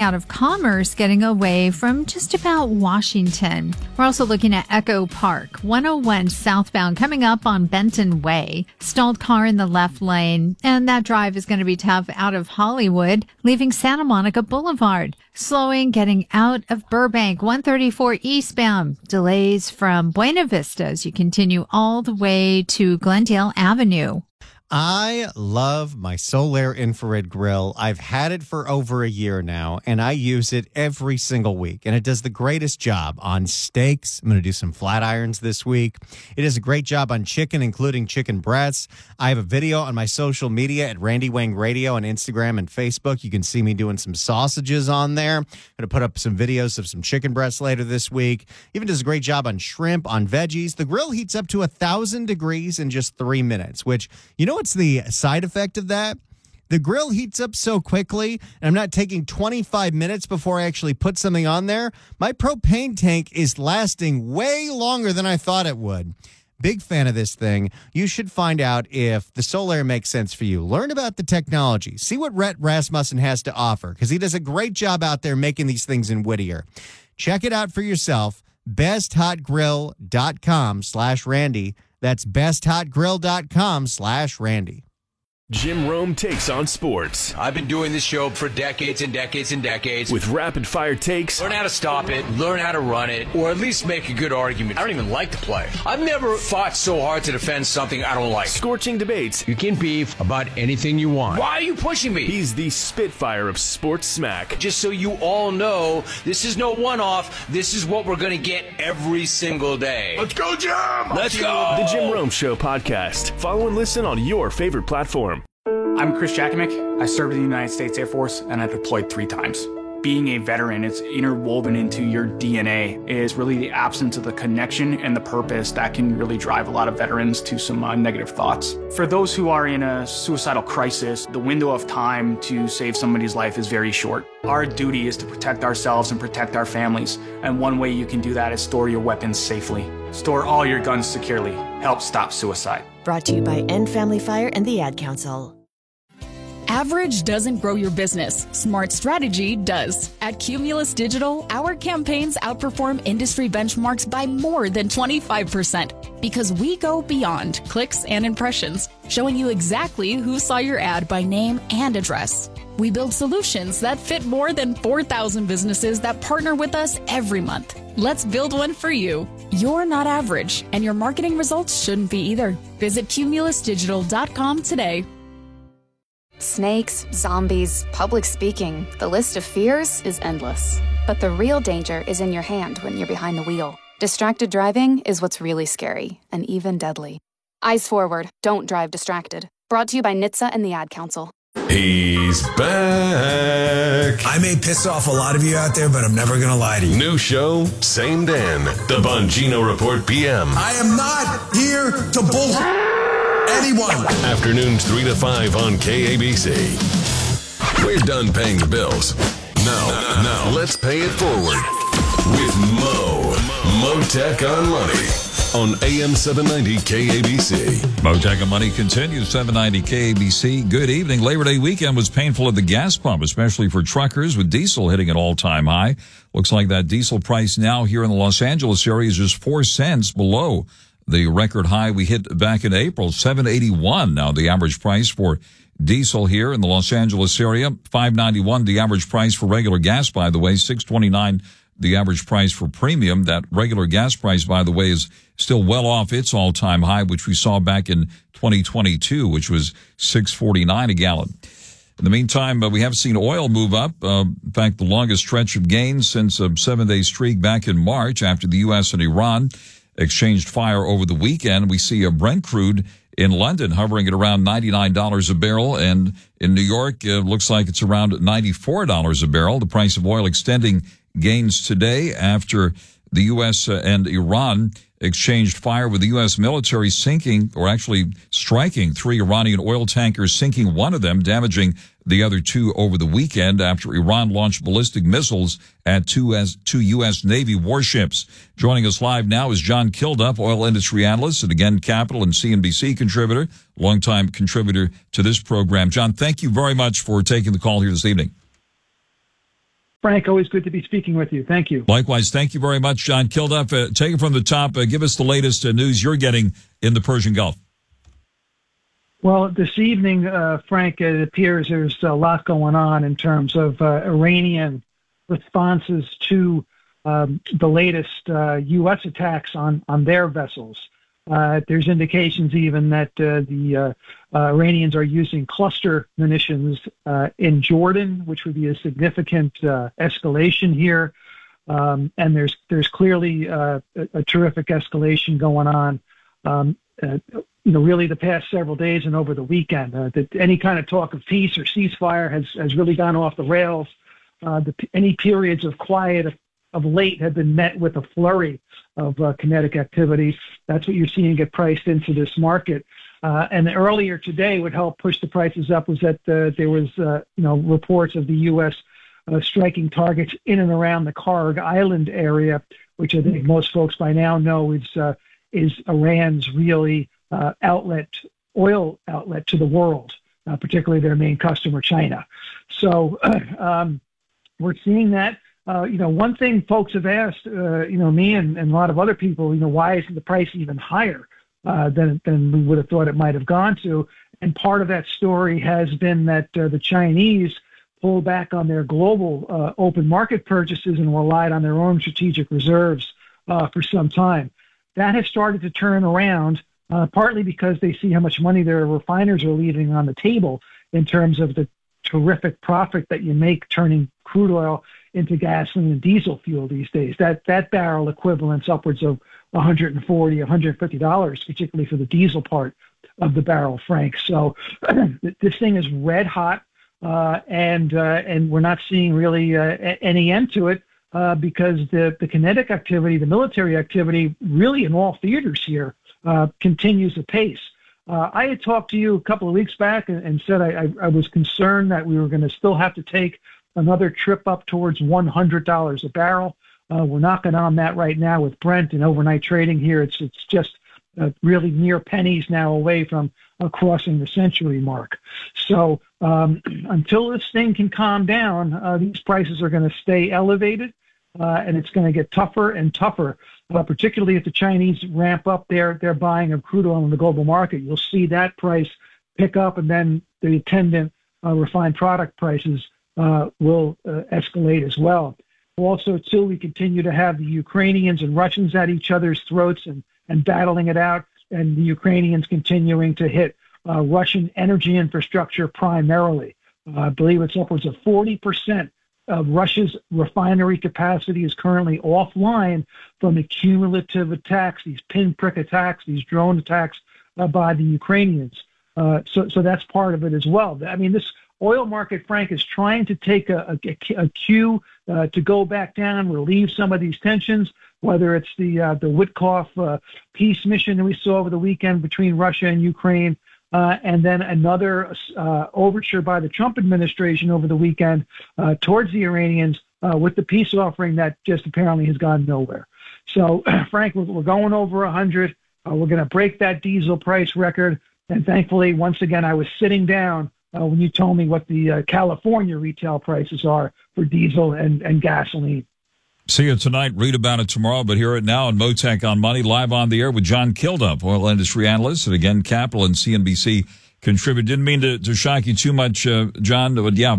out of Commerce, getting away from just about Washington. We're also looking at Echo Park, 101 southbound, coming up on Benton Way. Stalled car in the left lane, and that drive is going to be tough out of Hollywood, leaving Santa Monica Boulevard. Slowing getting out of Burbank, 134 eastbound. Delays from Buena Vista as you continue all the way to Glendale Avenue. I love my Solaire infrared grill. I've had it for over a year now, and I use it every single week. And it does the greatest job on steaks. I'm going to do some flat irons this week. It does a great job on chicken, including chicken breasts. I have a video on my social media at Randy Wang Radio on Instagram and Facebook. You can see me doing some sausages on there. I'm going to put up some videos of some chicken breasts later this week. Even does a great job on shrimp, on veggies. The grill heats up to 1,000 degrees in just 3 minutes, which, you know, what's the side effect of that? The grill heats up so quickly, and I'm not taking 25 minutes before I actually put something on there. My propane tank is lasting way longer than I thought it would. Big fan of this thing. You should find out if the Solaire makes sense for you. Learn about the technology. See what Rhett Rasmussen has to offer, because he does a great job out there making these things in Whittier. Check it out for yourself. BestHotGrill.com/Randy. That's BestHotGrill.com/Randy. Jim Rome takes on sports. I've been doing this show for decades and decades and decades. With rapid-fire takes. Learn how to stop it, learn how to run it, or at least make a good argument. I don't even like to play. I've never fought so hard to defend something I don't like. Scorching debates. You can beef about anything you want. Why are you pushing me? He's the Spitfire of sports smack. Just so you all know, this is no one-off. This is what we're going to get every single day. Let's go, Jim! Let's go! The Jim Rome Show podcast. Follow and listen on your favorite platform. I'm Chris Jakovic. I served in the United States Air Force, and I deployed 3 times. Being a veteran, it's interwoven into your DNA. It is really the absence of the connection and the purpose that can really drive a lot of veterans to some negative thoughts. For those who are in a suicidal crisis, the window of time to save somebody's life is very short. Our duty is to protect ourselves and protect our families, and one way you can do that is store your weapons safely. Store all your guns securely. Help stop suicide. Brought to you by End Family Fire and the Ad Council. Average doesn't grow your business. Smart strategy does. At Cumulus Digital, our campaigns outperform industry benchmarks by more than 25% because we go beyond clicks and impressions, showing you exactly who saw your ad by name and address. We build solutions that fit more than 4,000 businesses that partner with us every month. Let's build one for you. You're not average, and your marketing results shouldn't be either. Visit cumulusdigital.com today. Snakes, zombies, public speaking. The list of fears is endless. But the real danger is in your hand when you're behind the wheel. Distracted driving is what's really scary and even deadly. Eyes forward, don't drive distracted. Brought to you by NHTSA and the Ad Council. He's back. I may piss off a lot of you out there, but I'm never going to lie to you. New show, same Dan. The Bongino Report PM. I am not here to bullshit anyone. Afternoons 3 to 5 on KABC. We're done paying the bills. Now, let's pay it forward with Motech on Money on AM 790 KABC. Motech on Money continues, 790 KABC. Good evening. Labor Day weekend was painful at the gas pump, especially for truckers, with diesel hitting an all-time high. Looks like that diesel price now here in the Los Angeles area is just 4 cents below the record high we hit back in April, $7.81. Now the average price for diesel here in the Los Angeles area, $5.91. The average price for regular gas, by the way, $6.29. The average price for premium. That regular gas price, by the way, is still well off its all-time high, which we saw back in 2022, which was $6.49 a gallon. In the meantime, we have seen oil move up. In fact, the longest stretch of gains since a 7-day streak back in March after the U.S. and Iran exchanged fire over the weekend. We see a Brent crude in London hovering at around $99 a barrel, and in New York, it looks like it's around $94 a barrel. The price of oil extending gains today after the U.S. and Iran exchanged fire, with the U.S. military sinking, or actually striking, 3 Iranian oil tankers, sinking one of them, damaging the other 2 over the weekend after Iran launched ballistic missiles at 2 U.S. Navy warships. Joining us live now is John Kilduff, oil industry analyst and again Capital and CNBC contributor, longtime contributor to this program. John, thank you very much for taking the call here this evening. Frank, always good to be speaking with you. Thank you. Likewise. Thank you very much, John Kilduff. Take it from the top. Give us the latest news you're getting in the Persian Gulf. Well, this evening, Frank, it appears there's a lot going on in terms of Iranian responses to the latest U.S. attacks on their vessels. There's indications even that the Iranians are using cluster munitions in Jordan, which would be a significant escalation here. And there's clearly a terrific escalation going on. Really the past several days and over the weekend. That any kind of talk of peace or ceasefire has really gone off the rails. Any periods of quiet of late have been met with a flurry of kinetic activity. That's what you're seeing get priced into this market. And earlier today, what helped push the prices up was that there was reports of the U.S. Striking targets in and around the Karg Island area, which I think most folks by now know is Iran's really oil outlet to the world, particularly their main customer, China. So we're seeing that. One thing folks have asked, me and a lot of other people, why isn't the price even higher than we would have thought it might have gone to? And part of that story has been that the Chinese pulled back on their global open market purchases and relied on their own strategic reserves for some time. That has started to turn around, partly because they see how much money their refiners are leaving on the table in terms of the terrific profit that you make turning crude oil into gasoline and diesel fuel these days. That barrel equivalent's upwards of $140, $150, particularly for the diesel part of the barrel, Frank. So this thing is red hot, and we're not seeing really any end to it because the kinetic activity, the military activity, really in all theaters here continues apace. I had talked to you a couple of weeks back and said I was concerned that we were going to still have to take another trip up towards $100 a barrel. We're knocking on that right now with Brent and overnight trading here. It's just really mere pennies now away from crossing the century mark. So until this thing can calm down, these prices are going to stay elevated, and it's going to get tougher and tougher, particularly if the Chinese ramp up their buying of crude oil in the global market. You'll see that price pick up, and then the attendant refined product prices will escalate as well. Also, too, we continue to have the Ukrainians and Russians at each other's throats and battling it out, and the Ukrainians continuing to hit Russian energy infrastructure primarily. I believe it's upwards of 40% of Russia's refinery capacity is currently offline from the cumulative attacks, these pinprick attacks, these drone attacks by the Ukrainians. So that's part of it as well. I mean, this oil market, Frank, is trying to take a cue to go back down, relieve some of these tensions, whether it's the Witkoff peace mission that we saw over the weekend between Russia and Ukraine, and then another overture by the Trump administration over the weekend towards the Iranians with the peace offering that just apparently has gone nowhere. So, Frank, we're going over 100. We're going to break that diesel price record. And thankfully, once again, I was sitting down when you told me what the California retail prices are for diesel and gasoline. See you tonight. Read about it tomorrow, but hear it now on Motec on Money, live on the air with John Kilduff, oil industry analyst, and again, Capital and CNBC contributor. Didn't mean to shock you too much, John, but yeah,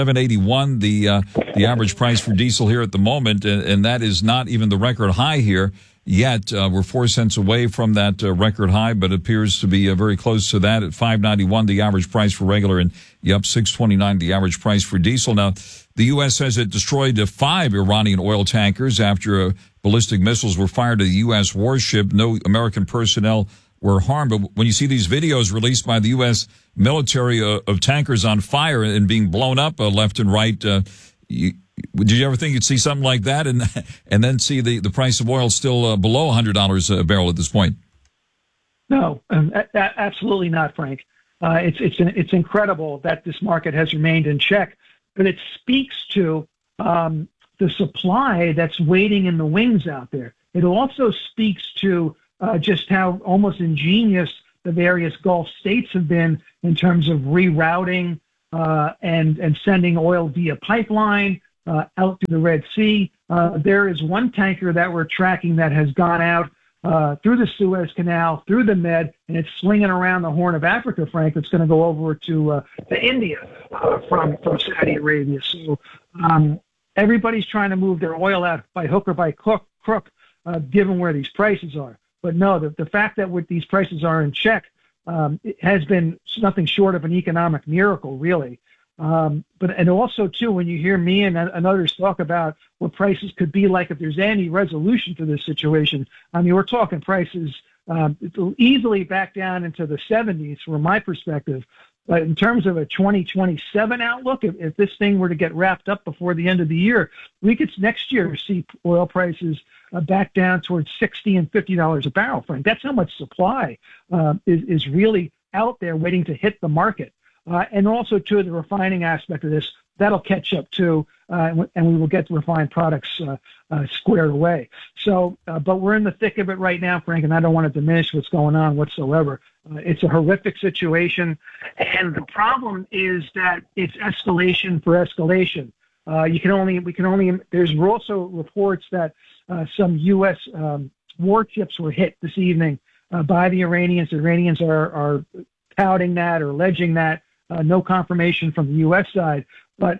$7.81 the average price for diesel here at the moment, and that is not even the record high here yet. We're 4 cents away from that record high, but appears to be very close to that at $5.91 the average price for regular, and $6.29 the average price for diesel. Now, the U.S. says it destroyed 5 Iranian oil tankers after ballistic missiles were fired at a U.S. warship. No American personnel were harmed. But when you see these videos released by the U.S. military of tankers on fire and being blown up left and right, did you ever think you'd see something like that and then see the price of oil still below $100 a barrel at this point? No, absolutely not, Frank. It's incredible that this market has remained in check, but it speaks to the supply that's waiting in the wings out there. It also speaks to just how almost ingenious the various Gulf states have been in terms of rerouting and sending oil via pipeline, out through the Red Sea. There is one tanker that we're tracking that has gone out through the Suez Canal, through the Med, and it's swinging around the Horn of Africa, Frank. It's going to go over to India from Saudi Arabia. So everybody's trying to move their oil out by hook or by crook, given where these prices are. But no, the fact that these prices are in check it has been nothing short of an economic miracle, really. And also, too, when you hear me and others talk about what prices could be like if there's any resolution to this situation, I mean, we're talking prices easily back down into the 70s from my perspective. But in terms of a 2027 outlook, if this thing were to get wrapped up before the end of the year, we could next year see oil prices back down towards $60 and $50 a barrel, Frank. That's how much supply is really out there waiting to hit the market. And also, too, the refining aspect of this, that'll catch up, too, and we will get the refined products squared away. So, but we're in the thick of it right now, Frank, and I don't want to diminish what's going on whatsoever. It's a horrific situation, and the problem is that it's escalation for escalation. We can only. There's also reports that some U.S. warships were hit this evening by the Iranians. The Iranians are touting that or alleging that. No confirmation from the U.S. side, but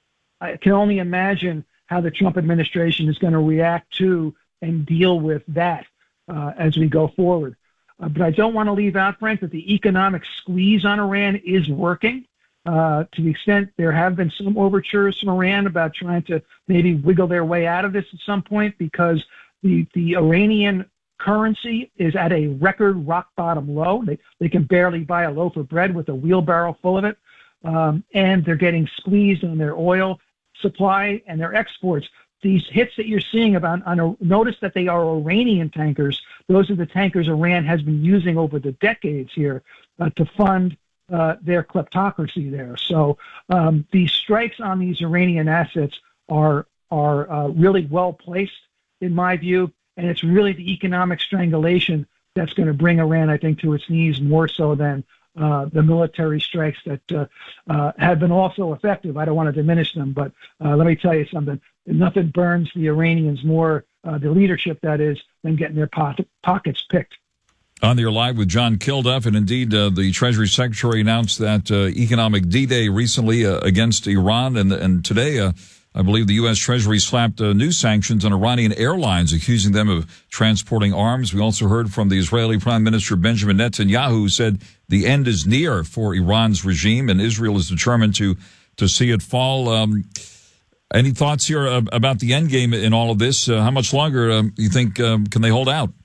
I can only imagine how the Trump administration is going to react to and deal with that as we go forward. But I don't want to leave out, Frank, that the economic squeeze on Iran is working. To the extent there have been some overtures from Iran about trying to maybe wiggle their way out of this at some point, because the Iranian currency is at a record rock bottom low. They can barely buy a loaf of bread with a wheelbarrow full of it. And they're getting squeezed on their oil supply and their exports. These hits that you're seeing notice that they are Iranian tankers. Those are the tankers Iran has been using over the decades here to fund their kleptocracy there. So these strikes on these Iranian assets are really well placed, in my view. And it's really the economic strangulation that's going to bring Iran, I think, to its knees more so than the military strikes that have been also effective. I don't want to diminish them, but let me tell you something. Nothing burns the Iranians more, the leadership that is, than getting their pockets picked. On the air live with John Kilduff, and indeed the Treasury Secretary announced that economic D-Day recently against Iran, and today I believe the U.S. Treasury slapped new sanctions on Iranian airlines, accusing them of transporting arms. We also heard from the Israeli Prime Minister Benjamin Netanyahu, who said the end is near for Iran's regime, and Israel is determined to see it fall. Any thoughts here about the end game in all of this? How much longer do you think can they hold out?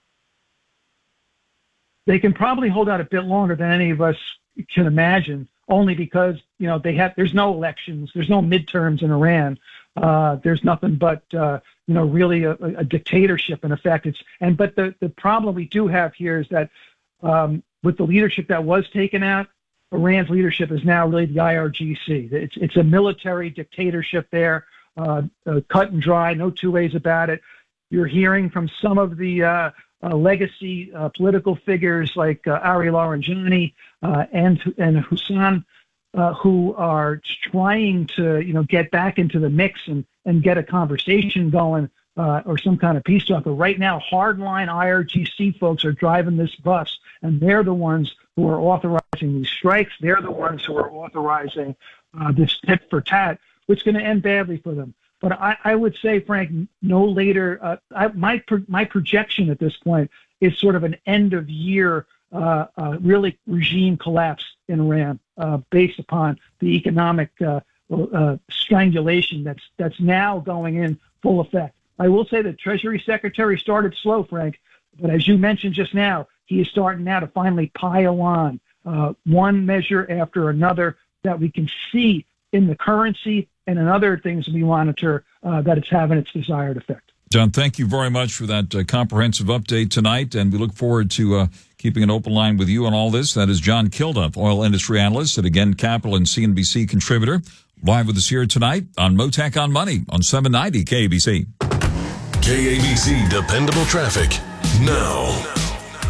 They can probably hold out a bit longer than any of us can imagine. Only because, there's no elections, there's no midterms in Iran. There's nothing but, really a dictatorship in effect. But the problem we do have here is that with the leadership that was taken out, Iran's leadership is now really the IRGC. It's a military dictatorship there, cut and dry, no two ways about it. You're hearing from some of the legacy political figures like Ari Laranjani and Hussein, who are trying to get back into the mix and get a conversation going or some kind of peace talk. But right now, hardline IRGC folks are driving this bus, and they're the ones who are authorizing these strikes. They're the ones who are authorizing this tit for tat, which is going to end badly for them. But I would say, Frank, no later. My projection at this point is sort of an end of year, really regime collapse in Iran, based upon the economic strangulation that's now going in full effect. I will say the Treasury Secretary started slow, Frank, but as you mentioned just now, he is starting now to finally pile on one measure after another that we can see in the currency and in other things we monitor that it's having its desired effect. John, thank you very much for that comprehensive update tonight, and we look forward to keeping an open line with you on all this. That is John Kilduff, oil industry analyst at Again Capital and CNBC contributor, live with us here tonight on Motec on Money on 790 KABC. KABC Dependable Traffic now.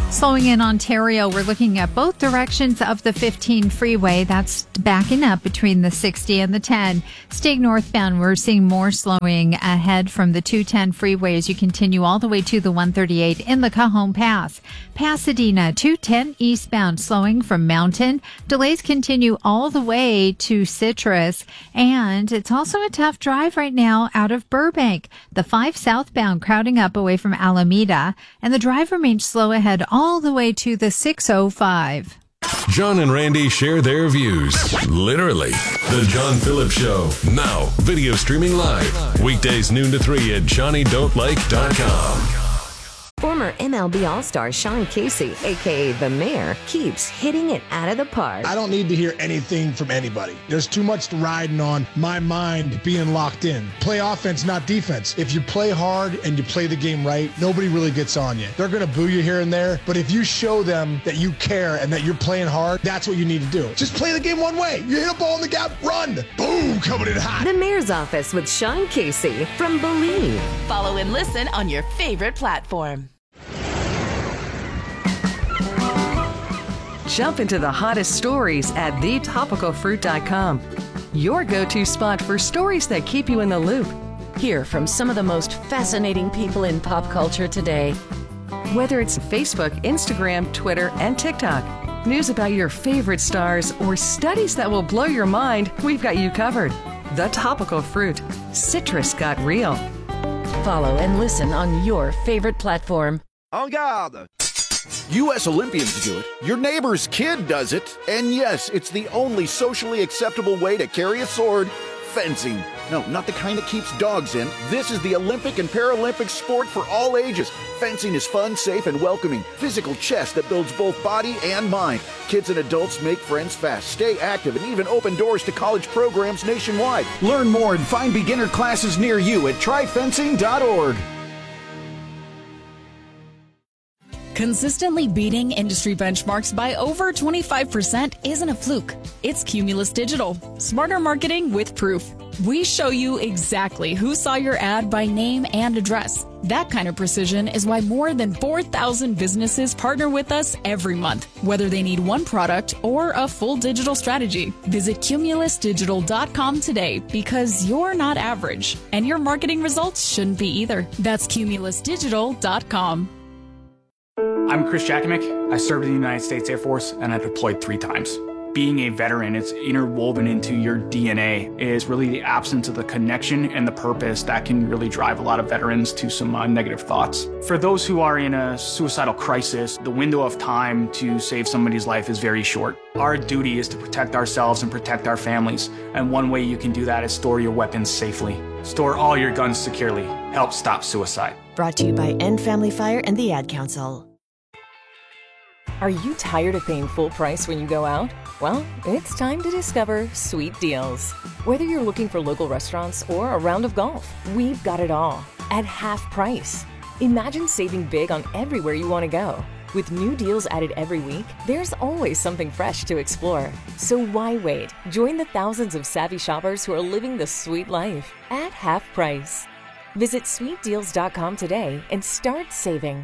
Slowing in Ontario, we're looking at both directions of the 15 freeway. That's backing up between the 60 and the 10. Staying northbound, we're seeing more slowing ahead from the 210 freeway as you continue all the way to the 138 in the Cajon Pass. Pasadena, 210 eastbound, slowing from Mountain. Delays continue all the way to Citrus. And it's also a tough drive right now out of Burbank. The 5 southbound crowding up away from Alameda. And the drive remains slow ahead all the way to the 605. John and Randy share their views. Literally. The John Phillips Show. Now, video streaming live. Weekdays noon to 3 at johnnydon'tlike.com. Former MLB All-Star Sean Casey, a.k.a. The Mayor, keeps hitting it out of the park. I don't need to hear anything from anybody. There's too much riding on my mind being locked in. Play offense, not defense. If you play hard and you play the game right, nobody really gets on you. They're going to boo you here and there, but if you show them that you care and that you're playing hard, that's what you need to do. Just play the game one way. You hit a ball in the gap, run. Boom, coming in hot. The Mayor's Office with Sean Casey from Believe. Follow and listen on your favorite platform. Jump into the hottest stories at thetopicalfruit.com. Your go-to spot for stories that keep you in the loop. Hear from some of the most fascinating people in pop culture today. Whether it's Facebook, Instagram, Twitter, and TikTok, news about your favorite stars, or studies that will blow your mind, we've got you covered. The Topical Fruit. Citrus got real. Follow and listen on your favorite platform. En garde! U.S. Olympians do it, your neighbor's kid does it, and yes, it's the only socially acceptable way to carry a sword, fencing. No, not the kind that keeps dogs in. This is the Olympic and Paralympic sport for all ages. Fencing is fun, safe, and welcoming. Physical chess that builds both body and mind. Kids and adults make friends fast, stay active, and even open doors to college programs nationwide. Learn more and find beginner classes near you at tryfencing.org. Consistently beating industry benchmarks by over 25% isn't a fluke. It's Cumulus Digital. Smarter marketing with proof. We show you exactly who saw your ad by name and address. That kind of precision is why more than 4,000 businesses partner with us every month, whether they need one product or a full digital strategy. Visit cumulusdigital.com today because you're not average, and your marketing results shouldn't be either. That's cumulusdigital.com. I'm Chris Jakovic. I served in the United States Air Force and I deployed 3 times. Being a veteran, it's interwoven into your DNA, is really the absence of the connection and the purpose that can really drive a lot of veterans to some negative thoughts. For those who are in a suicidal crisis, the window of time to save somebody's life is very short. Our duty is to protect ourselves and protect our families, and one way you can do that is store your weapons safely. Store all your guns securely. Help stop suicide. Brought to you by End Family Fire and the Ad Council. Are you tired of paying full price when you go out? Well, it's time to discover Sweet Deals. Whether you're looking for local restaurants or a round of golf, we've got it all at half price. Imagine saving big on everywhere you want to go. With new deals added every week, there's always something fresh to explore. So why wait? Join the thousands of savvy shoppers who are living the sweet life at half price. Visit sweetdeals.com today and start saving.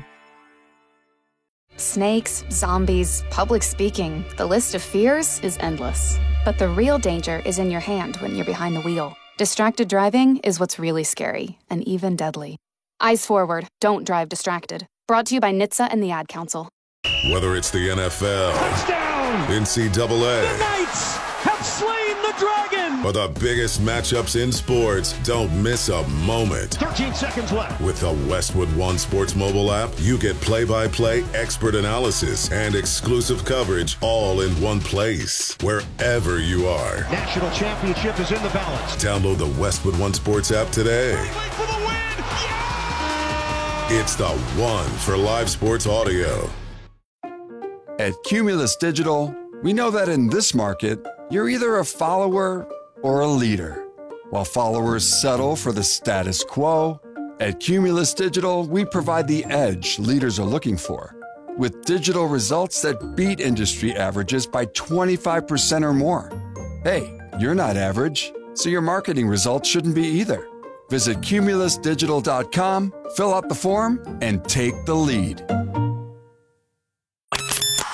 Snakes, zombies, public speaking, the list of fears is endless. But the real danger is in your hand when you're behind the wheel. Distracted driving is what's really scary and even deadly. Eyes forward, don't drive distracted. Brought to you by NHTSA and the Ad Council. Whether it's the NFL, touchdown, NCAA, the Knights have slain the dragon, or the biggest matchups in sports, don't miss a moment. 13 seconds left. With the Westwood One Sports mobile app, you get play-by-play expert analysis and exclusive coverage all in one place, wherever you are. National championship is in the balance. Download the Westwood One Sports app today. For the win! Yeah! It's the one for live sports audio. At Cumulus Digital, we know that in this market, you're either a follower or a leader. While followers settle for the status quo, at Cumulus Digital, we provide the edge leaders are looking for, with digital results that beat industry averages by 25% or more. Hey, you're not average, so your marketing results shouldn't be either. Visit cumulusdigital.com, fill out the form, and take the lead.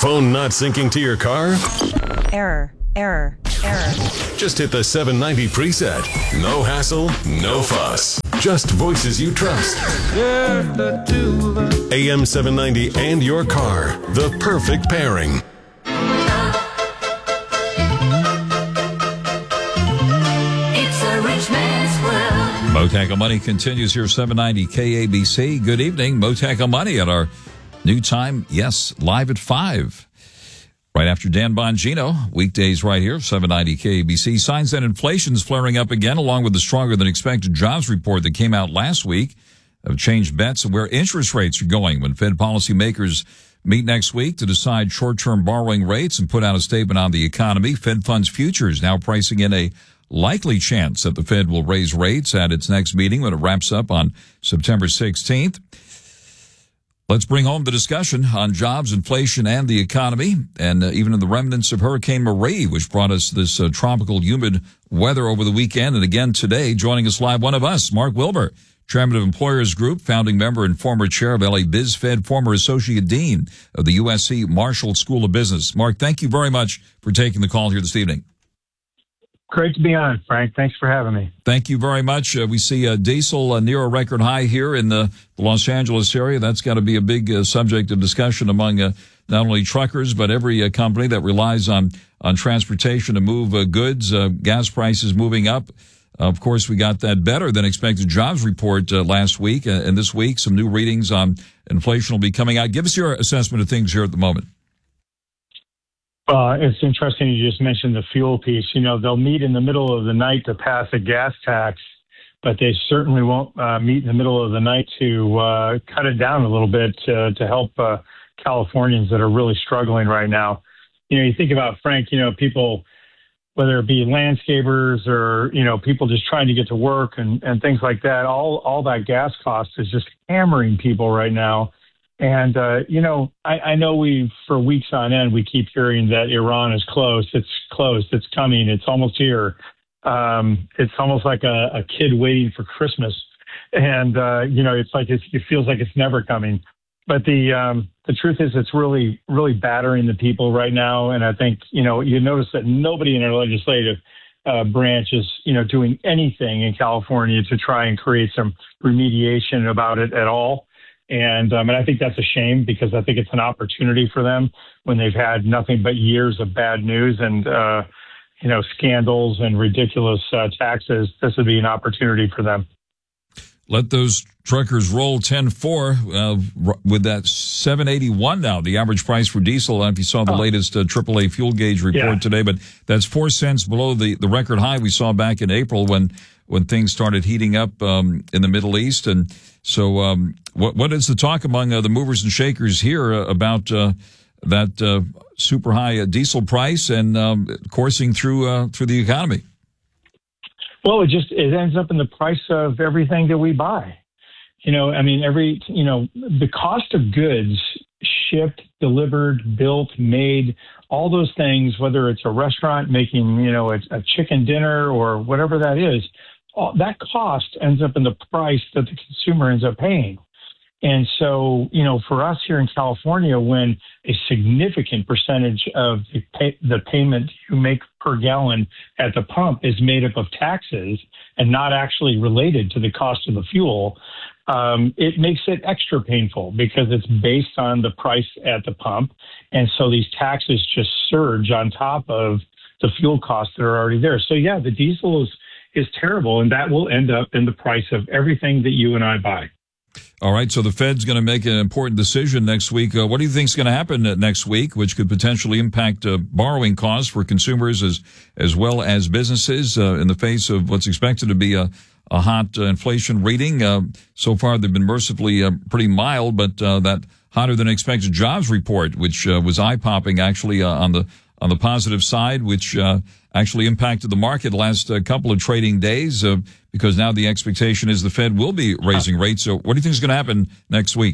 Phone not syncing to your car? Error. Just hit the 790 preset. No hassle, no fuss. Just voices you trust. AM 790 and your car. The perfect pairing. It's a rich man's world. Motac Money continues here, 790 KABC. Good evening. Motac Money at our new time. Yes, live at 5. Right after Dan Bongino, weekdays right here, 790 KABC. Signs that inflation's flaring up again, along with the stronger than expected jobs report that came out last week, have changed bets of where interest rates are going when Fed policymakers meet next week to decide short-term borrowing rates and put out a statement on the economy. Fed Funds Futures now pricing in a likely chance that the Fed will raise rates at its next meeting when it wraps up on September 16th. Let's bring home the discussion on jobs, inflation, and the economy, and even in the remnants of Hurricane Marie, which brought us this tropical, humid weather over the weekend. And again today, joining us live, one of us, Mark Wilbur, Chairman of Employers Group, founding member and former chair of LA BizFed, former associate dean of the USC Marshall School of Business. Mark, thank you very much for taking the call here this evening. Great to be on, Frank. Thanks for having me. Thank you very much. We see diesel near a record high here in the Los Angeles area. That's got to be a big subject of discussion among not only truckers, but every company that relies on transportation to move goods. Gas prices moving up. Of course, we got that better than expected jobs report last week. And this week, some new readings on inflation will be coming out. Give us your assessment of things here at the moment. It's interesting you just mentioned the fuel piece. You know, they'll meet in the middle of the night to pass a gas tax, but they certainly won't meet in the middle of the night to cut it down a little bit to help Californians that are really struggling right now. You know, you think about, Frank, you know, people, whether it be landscapers or, you know, people just trying to get to work and things like that, all that gas cost is just hammering people right now. And, you know, I know for weeks on end, we keep hearing that Iran is close. It's close. It's coming. It's almost here. It's almost like a kid waiting for Christmas. And, you know, it's like it feels like it's never coming. But the truth is it's really, really battering the people right now. And I think, you know, you notice that nobody in our legislative branch is, you know, doing anything in California to try and create some remediation about it at all. And I think that's a shame because I think it's an opportunity for them when they've had nothing but years of bad news and, you know, scandals and ridiculous taxes. This would be an opportunity for them. Let those truckers roll 10-4 with that 781 now, the average price for diesel. I don't know if you saw the latest AAA fuel gauge report today, but that's 4 cents below the record high we saw back in April when things started heating up in the Middle East. And so what is the talk among the movers and shakers here about that super high diesel price and coursing through the economy? Well, it ends up in the price of everything that we buy. You know, I mean, the cost of goods shipped, delivered, built, made, all those things, whether it's a restaurant making, you know, a chicken dinner or whatever that is, that cost ends up in the price that the consumer ends up paying. And so, you know, for us here in California, when a significant percentage of the payment you make per gallon at the pump is made up of taxes and not actually related to the cost of the fuel, it makes it extra painful because it's based on the price at the pump. And so these taxes just surge on top of the fuel costs that are already there. So, yeah, the diesel is terrible, and that will end up in the price of everything that you and I buy. All right, so the Fed's going to make an important decision next week. What do you think is going to happen next week, which could potentially impact borrowing costs for consumers as well as businesses in the face of what's expected to be a hot inflation reading? So far, they've been mercifully pretty mild, but that hotter than expected jobs report, which was eye-popping actually on the positive side, which actually impacted the market last couple of trading days because now the expectation is the Fed will be raising rates. So what do you think is going to happen next week?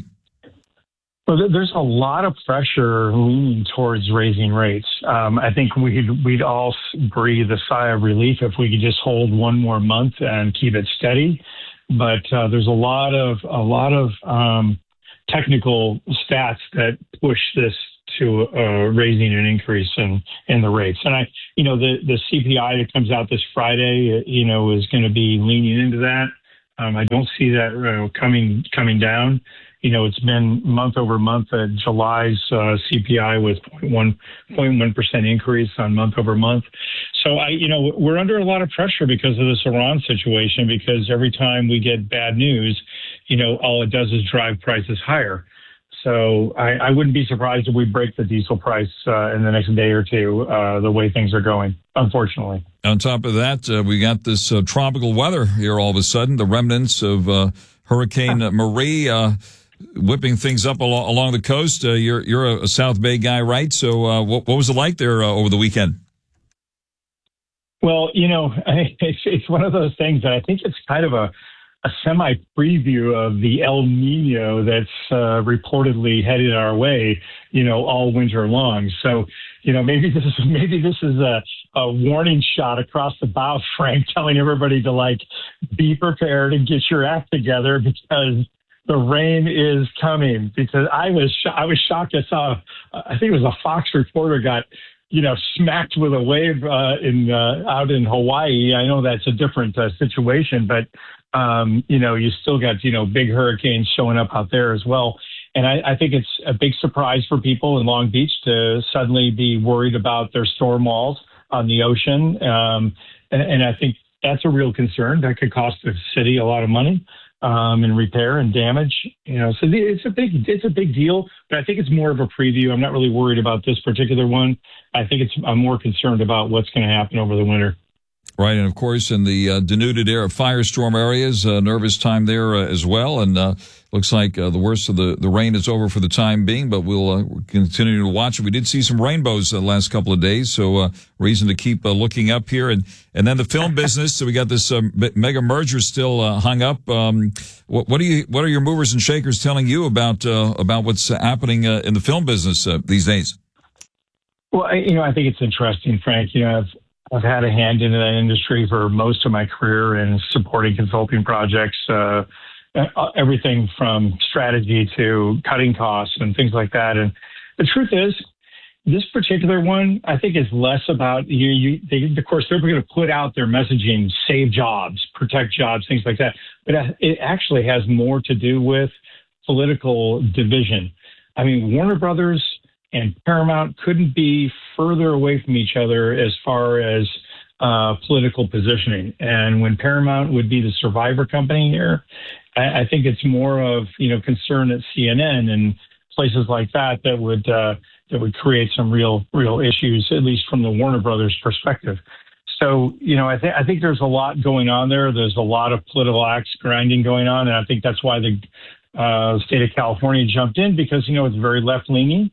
Well, there's a lot of pressure leaning towards raising rates. I think we'd all breathe a sigh of relief if we could just hold one more month and keep it steady. But there's a lot of technical stats that push this to raising an increase in the rates. And the CPI that comes out this Friday, is going to be leaning into that. I don't see that coming down. It's been month over month. July's CPI was 0.1% increase on month over month. So we're under a lot of pressure because of this Iran situation, because every time we get bad news, all it does is drive prices higher. So I wouldn't be surprised if we break the diesel price in the next day or two, the way things are going, unfortunately. On top of that, we got this tropical weather here all of a sudden, the remnants of Hurricane Marie whipping things up along the coast. You're a South Bay guy, right? So what was it like there over the weekend? Well, it's one of those things that I think it's kind of a semi-preview of the El Nino that's reportedly headed our way, all winter long. So, maybe this is a warning shot across the bow, Frank, telling everybody to be prepared and get your act together, because the rain is coming. Because I was shocked. I saw, I think it was a Fox reporter got, smacked with a wave out in Hawaii. I know that's a different situation, but you still got, big hurricanes showing up out there as well. And I think it's a big surprise for people in Long Beach to suddenly be worried about their storm walls on the ocean. And I think that's a real concern. That could cost the city a lot of money in repair and damage. So it's a big deal, but I think it's more of a preview. I'm not really worried about this particular one. I think I'm more concerned about what's going to happen over the winter. Right, and of course, in the denuded firestorm areas, nervous time there as well. And looks like the worst of the rain is over for the time being, but we'll continue to watch it. We did see some rainbows the last couple of days, so reason to keep looking up here. And then the film business. So we got this mega merger still hung up. What are your movers and shakers telling you about what's happening in the film business these days? Well, I think it's interesting, Frank. I've had a hand in that industry for most of my career in supporting consulting projects, everything from strategy to cutting costs and things like that. And the truth is, this particular one, I think, is less about of course, they're going to put out their messaging, save jobs, protect jobs, things like that. But it actually has more to do with political division. I mean, Warner Brothers and Paramount couldn't be further away from each other as far as political positioning. And when Paramount would be the survivor company here, I think it's more of concern at CNN and places like that would create some real issues, at least from the Warner Brothers perspective. So I think there's a lot going on there. There's a lot of political axe grinding going on, and I think that's why the state of California jumped in, because it's very left leaning.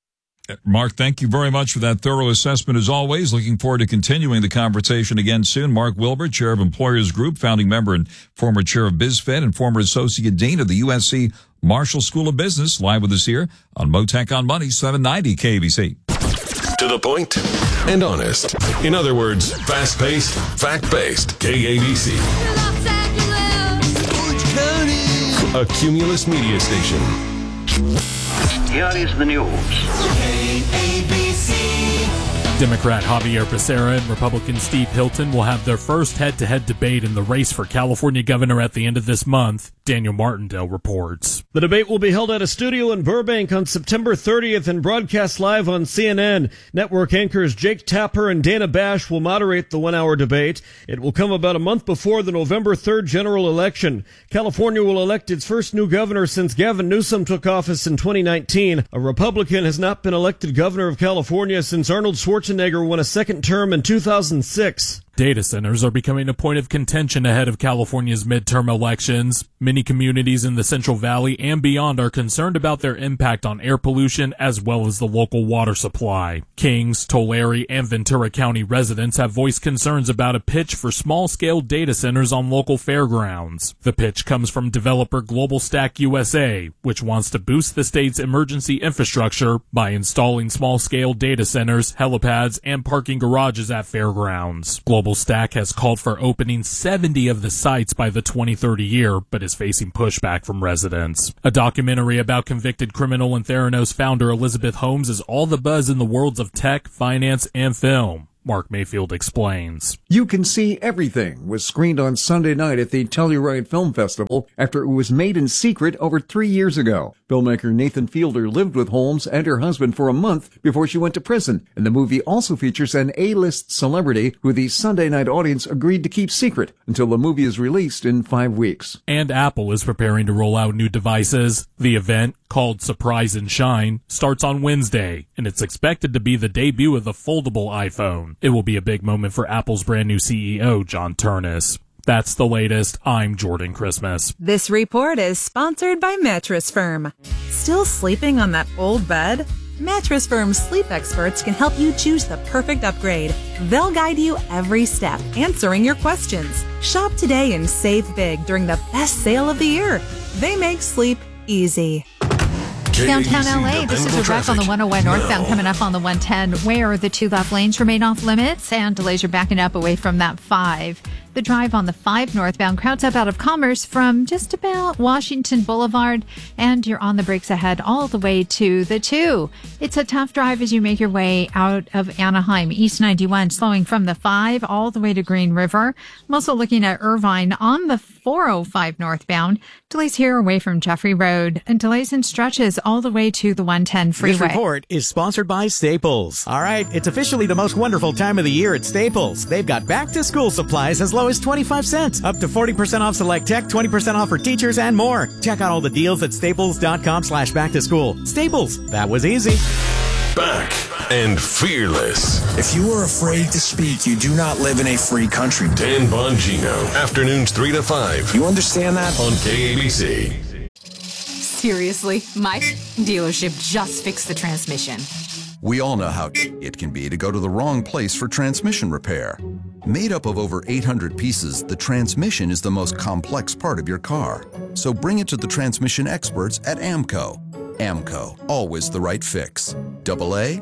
Mark, thank you very much for that thorough assessment as always. Looking forward to continuing the conversation again soon. Mark Wilbur, Chair of Employers Group, founding member and former Chair of BizFed and former Associate Dean of the USC Marshall School of Business, live with us here on Motec on Money, 790 KABC. To the point and honest. In other words, fast-paced, fact-based KABC. A Cumulus media station. Here is the news. Democrat Javier Becerra and Republican Steve Hilton will have their first head-to-head debate in the race for California governor at the end of this month. Daniel Martindale reports. The debate will be held at a studio in Burbank on September 30th and broadcast live on CNN. Network anchors Jake Tapper and Dana Bash will moderate the one-hour debate. It will come about a month before the November 3rd general election. California will elect its first new governor since Gavin Newsom took office in 2019. A Republican has not been elected governor of California since Arnold Schwarzenegger won a second term in 2006. Data centers are becoming a point of contention ahead of California's midterm elections. Many communities in the Central Valley and beyond are concerned about their impact on air pollution as well as the local water supply. Kings, Tulare, and Ventura County residents have voiced concerns about a pitch for small-scale data centers on local fairgrounds. The pitch comes from developer Global Stack USA, which wants to boost the state's emergency infrastructure by installing small-scale data centers, helipads, and parking garages at fairgrounds. Global Bubble Stack has called for opening 70 of the sites by the 2030 year, but is facing pushback from residents. A documentary about convicted criminal and Theranos founder Elizabeth Holmes is all the buzz in the worlds of tech, finance, and film. Mark Mayfield explains. You Can See Everything was screened on Sunday night at the Telluride Film Festival after it was made in secret over 3 years ago. Filmmaker Nathan Fielder lived with Holmes and her husband for a month before she went to prison, and the movie also features an A-list celebrity who the Sunday night audience agreed to keep secret until the movie is released in 5 weeks. And Apple is preparing to roll out new devices. The event, called Surprise and Shine, starts on Wednesday, and it's expected to be the debut of the foldable iPhone. It will be a big moment for Apple's brand new CEO, John Ternus. That's the latest. I'm Jordan Christmas. This report is sponsored by Mattress Firm. Still sleeping on that old bed? Mattress Firm's sleep experts can help you choose the perfect upgrade. They'll guide you every step, answering your questions. Shop today and save big during the best sale of the year. They make sleep easy. Downtown LA, this is a wreck on the 101 northbound coming up on the 110 where the 2 left lanes remain off limits and delays are backing up away from that 5. The drive on the 5 northbound crowds up out of Commerce from just about Washington Boulevard, and you're on the brakes ahead all the way to the 2. It's a tough drive as you make your way out of Anaheim. East 91 slowing from the 5 all the way to Green River. I'm also looking at Irvine on the 405 northbound. Delays here away from Jeffrey Road, and delays in stretches all the way to the 110 freeway. This report is sponsored by Staples. All right, it's officially the most wonderful time of the year at Staples. They've got back-to-school supplies as low as 25 cents, up to 40% off select tech, 20% off for teachers, and more. Check out all the deals at staples.com/back-to-school. Staples, that was easy. Back and fearless. If you are afraid to speak, you do not live in a free country. Dan Bongino, afternoons 3 to 5. You understand that? On KABC. Seriously, my dealership just fixed the transmission. We all know how it can be to go to the wrong place for transmission repair. Made up of over 800 pieces, the transmission is the most complex part of your car. So bring it to the transmission experts at AMCO. AMCO, always the right fix. AA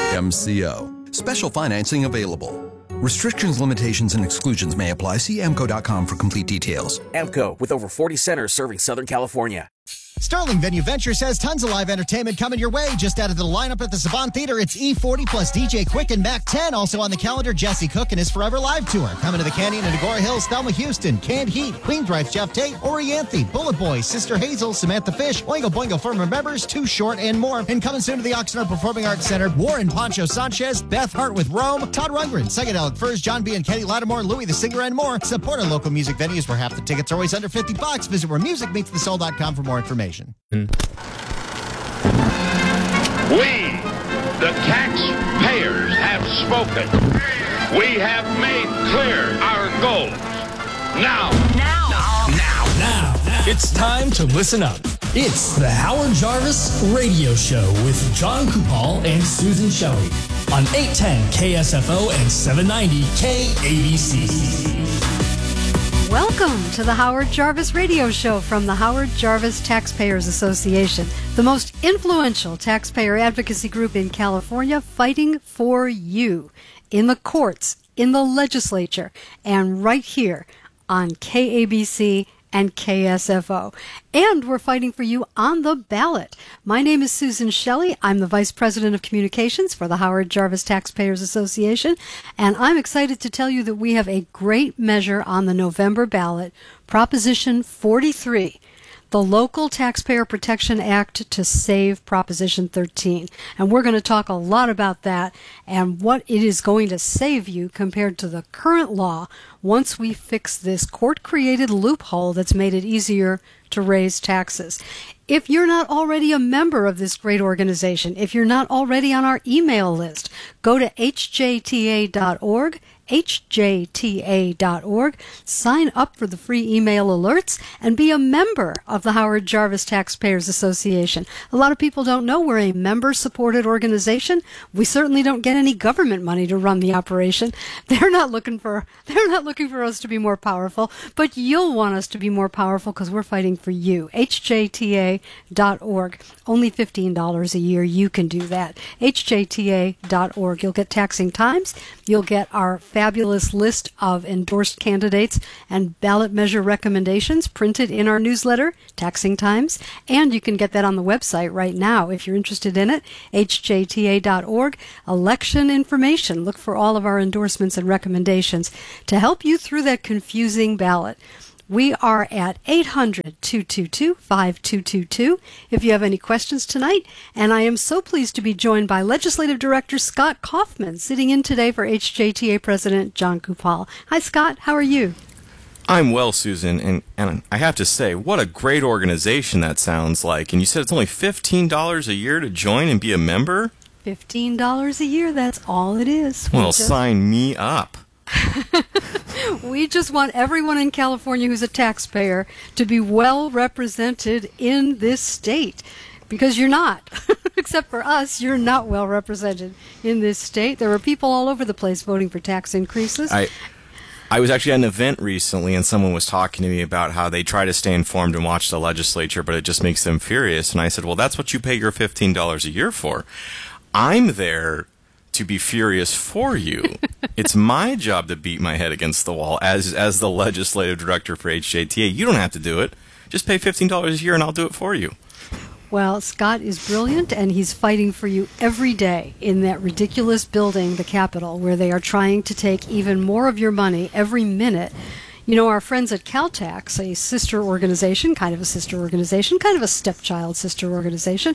MCO. Special financing available. Restrictions, limitations, and exclusions may apply. See AMCO.com for complete details. AMCO, with over 40 centers serving Southern California. Sterling Venue Ventures has tons of live entertainment coming your way. Just added to the lineup at the Savant Theater, it's E40 plus DJ Quick and Mac 10. Also on the calendar, Jesse Cook and his Forever Live Tour. Coming to the Canyon and Agora Hills, Thelma Houston, Canned Heat, Queensrÿche, Jeff Tate, Orianthe, Bullet Boy, Sister Hazel, Samantha Fish, Oingo Boingo Firm Members, Too Short, and more. And coming soon to the Oxnard Performing Arts Center, Warren Poncho Sanchez, Beth Hart with Rome, Todd Rundgren, Psychedelic Furs, John B. and Kenny Lattimore, Louis the Singer, and more. Support our local music venues where half the tickets are always under $50. Visit wheremusicmeetsthesoul.com for more information. We, the taxpayers, have spoken. We have made clear our goals. Now. It's time to listen up. It's the Howard Jarvis Radio Show with John Kupal and Susan Shelley on 810 KSFO and 790 KABC. Welcome to the Howard Jarvis Radio Show from the Howard Jarvis Taxpayers Association, the most influential taxpayer advocacy group in California, fighting for you in the courts, in the legislature, and right here on KABC and KSFO. And we're fighting for you on the ballot. My name is Susan Shelley. I'm the Vice President of Communications for the Howard Jarvis Taxpayers Association. And I'm excited to tell you that we have a great measure on the November ballot, Proposition 43. The Local Taxpayer Protection Act to save Proposition 13. And we're going to talk a lot about that and what it is going to save you compared to the current law once we fix this court-created loophole that's made it easier to raise taxes. If you're not already a member of this great organization, if you're not already on our email list, go to hjta.org, hjta.org, sign up for the free email alerts, and be a member of the Howard Jarvis Taxpayers Association. A lot of people don't know we're a member-supported organization. We certainly don't get any government money to run the operation. They're not looking for us to be more powerful, but you'll want us to be more powerful because we're fighting for you. hjta.org. Only $15 a year. You can do that. hjta.org. You'll get Taxing Times. You'll get our fabulous list of endorsed candidates and ballot measure recommendations printed in our newsletter, Taxing Times, and you can get that on the website right now if you're interested in it, hjta.org. Election information. Look for all of our endorsements and recommendations to help you through that confusing ballot. We are at 800-222-5222 if you have any questions tonight. And I am so pleased to be joined by Legislative Director Scott Kaufman, sitting in today for HJTA President John Kupal. Hi, Scott. How are you? I'm well, Susan, and I have to say, what a great organization that sounds like. And you said it's only $15 a year to join and be a member? $15 a year, that's all it is. Well, sign me up. We just want everyone in California who's a taxpayer to be well represented in this state, because you're not. Except for us, you're not well represented in this state. There are people all over the place voting for tax increases. I was actually at an event recently, and someone was talking to me about how they try to stay informed and watch the legislature, but it just makes them furious. And I said, well, that's what you pay your $15 a year for. I'm there to be furious for you. It's my job to beat my head against the wall as the legislative director for HJTA. You don't have to do it. Just pay $15 a year and I'll do it for you. Well, Scott is brilliant, and he's fighting for you every day in that ridiculous building, the Capitol, where they are trying to take even more of your money every minute. You know, our friends at Caltax, a sister organization, kind of a stepchild sister organization.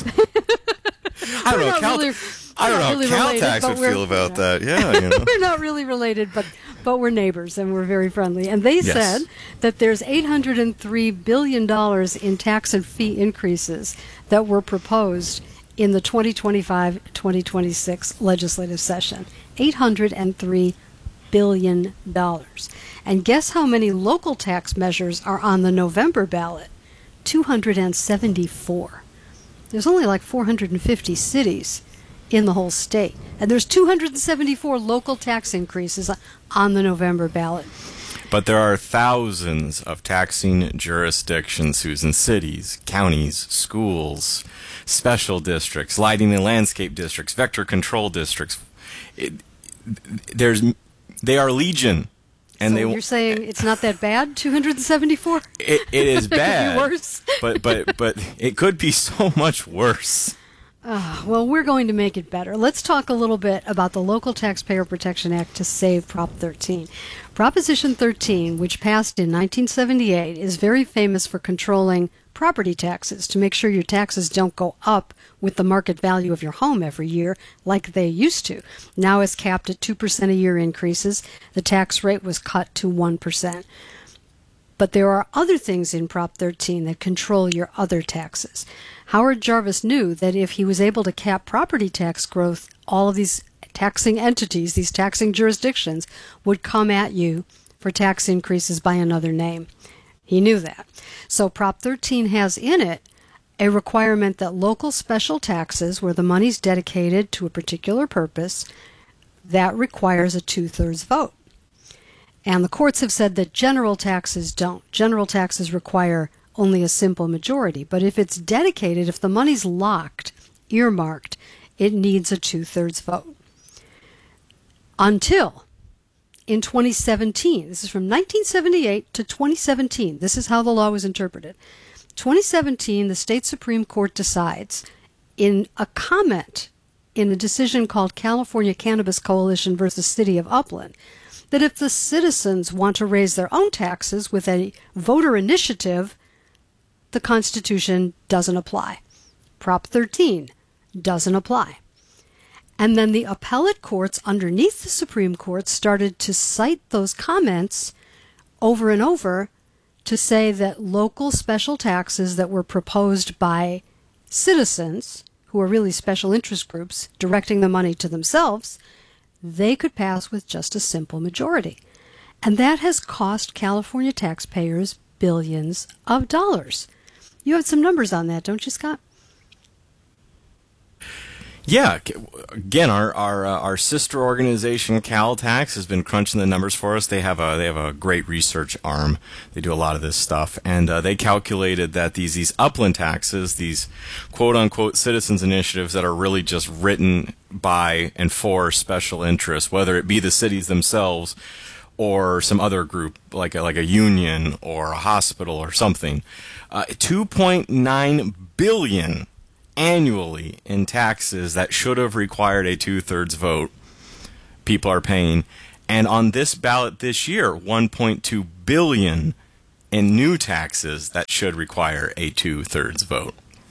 I don't know how Caltax would feel about that. Yeah, you know. We're not really related, but we're neighbors and we're very friendly. And they said that there's $803 billion in tax and fee increases that were proposed in the 2025-2026 legislative session. $803 billion. And guess how many local tax measures are on the November ballot? 274. There's only like 450 cities in the whole state. And there's 274 local tax increases on the November ballot. But there are thousands of taxing jurisdictions, Susan, cities, counties, schools, special districts, lighting and landscape districts, vector control districts. They are legion. And so you're saying it's not that bad, 274? It is bad. It could be worse. but it could be so much worse. Well, we're going to make it better. Let's talk a little bit about the Local Taxpayer Protection Act to save Prop 13. Proposition 13, which passed in 1978, is very famous for controlling property taxes to make sure your taxes don't go up with the market value of your home every year like they used to. Now it's capped at 2% a year increases. The tax rate was cut to 1%. But there are other things in Prop 13 that control your other taxes. Howard Jarvis knew that if he was able to cap property tax growth, all of these taxing entities, these taxing jurisdictions, would come at you for tax increases by another name. He knew that. So Prop 13 has in it a requirement that local special taxes, where the money's dedicated to a particular purpose, that requires a 2/3 vote. And the courts have said that general taxes don't. General taxes require only a simple majority. But if it's dedicated, if the money's locked, earmarked, it needs a 2/3 vote. Until in 2017, this is from 1978 to 2017, this is how the law was interpreted. 2017, the state Supreme Court decides in a comment in a decision called California Cannabis Coalition versus City of Upland, that if the citizens want to raise their own taxes with a voter initiative, the Constitution doesn't apply. Prop 13 doesn't apply. And then the appellate courts underneath the Supreme Court started to cite those comments over and over to say that local special taxes that were proposed by citizens, who are really special interest groups directing the money to themselves, they could pass with just a simple majority. And that has cost California taxpayers billions of dollars. You have some numbers on that, don't you, Scott? Yeah, again, our sister organization CalTax has been crunching the numbers for us. They have a great research arm. They do a lot of this stuff, and they calculated that these upland taxes, these quote unquote citizens initiatives that are really just written by and for special interests, whether it be the cities themselves or some other group like a union or a hospital or something, $2.9 billion annually in taxes that should have required a 2/3 vote, people are paying. And on this ballot this year, $1.2 billion in new taxes that should require a 2/3 vote.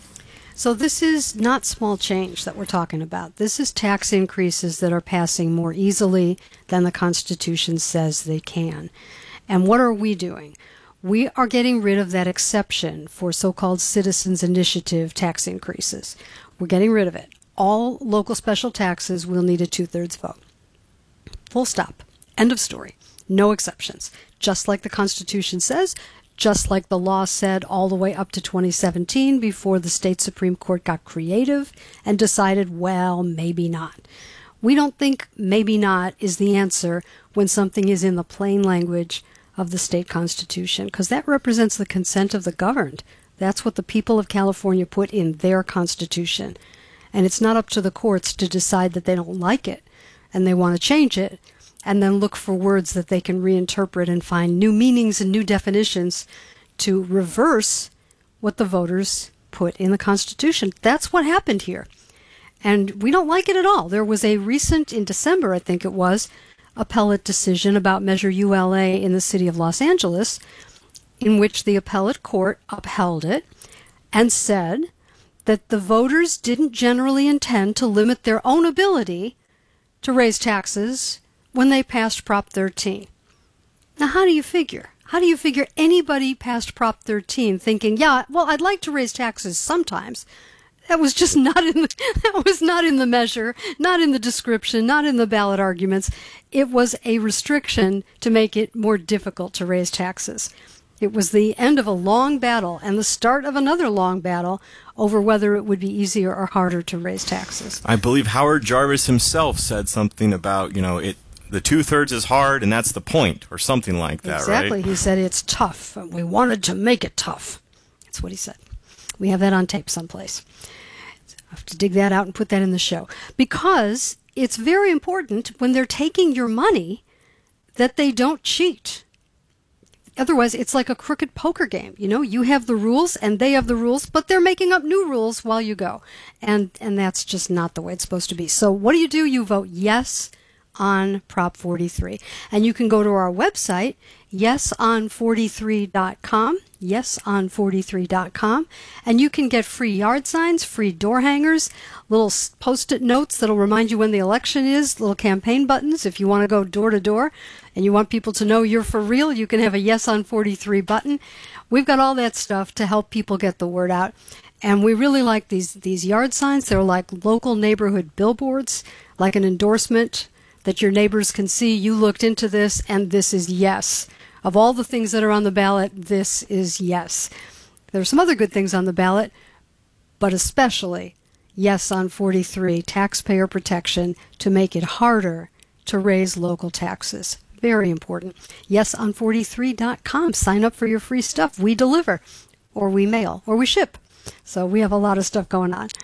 So this is not small change that we're talking about. This is tax increases that are passing more easily than the Constitution says they can. And what are we doing? We are getting rid of that exception for so-called citizens initiative tax increases. We're getting rid of it. All local special taxes will need a 2/3 vote. Full stop. End of story. No exceptions. Just like the Constitution says, just like the law said all the way up to 2017 before the state Supreme Court got creative and decided, well, maybe not. We don't think maybe not is the answer when something is in the plain language of the state constitution, because that represents the consent of the governed. That's what the people of California put in their constitution. And it's not up to the courts to decide that they don't like it and they want to change it and then look for words that they can reinterpret and find new meanings and new definitions to reverse what the voters put in the Constitution. That's what happened here. And we don't like it at all. There was a recent, in December, I think it was, appellate decision about Measure ULA in the city of Los Angeles, in which the appellate court upheld it and said that the voters didn't generally intend to limit their own ability to raise taxes when they passed Prop 13. Now, how do you figure? How do you figure anybody passed Prop 13 thinking, yeah, well, I'd like to raise taxes sometimes? That was just not in the measure, not in the description, not in the ballot arguments. It was a restriction to make it more difficult to raise taxes. It was the end of a long battle and the start of another long battle over whether it would be easier or harder to raise taxes. I believe Howard Jarvis himself said something about, the 2/3 is hard and that's the point, or something like that, exactly. Right? He said it's tough, and we wanted to make it tough. That's what he said. We have that on tape someplace. I have to dig that out and put that in the show. Because it's very important when they're taking your money that they don't cheat. Otherwise, it's like a crooked poker game. You have the rules and they have the rules, but they're making up new rules while you go. And that's just not the way it's supposed to be. So what do? You vote yes on Prop 43. And you can go to our website, yeson43.com, yeson43.com, and you can get free yard signs, free door hangers, little post-it notes that'll remind you when the election is, little campaign buttons. If you want to go door to door and you want people to know you're for real, you can have a Yes on 43 button. We've got all that stuff to help people get the word out. And we really like these yard signs. They're like local neighborhood billboards, like an endorsement that your neighbors can see you looked into this and this is yes. Of all the things that are on the ballot, this is yes. There are some other good things on the ballot, but especially yes on 43, taxpayer protection to make it harder to raise local taxes. Very important. Yeson43.com. Sign up for your free stuff. We deliver, or we mail, or we ship. So we have a lot of stuff going on.